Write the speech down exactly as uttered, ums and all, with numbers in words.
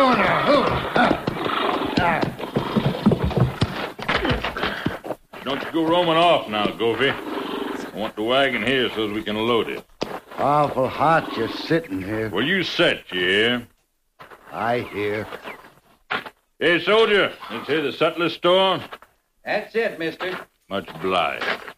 Oh, no. Don't you go roaming off now, Goofy. I want the wagon here so as we can load it. Awful hot just sitting here. Well, you set, you hear? I hear. Hey, soldier, this here the sutler's store? That's it, mister. Much obliged.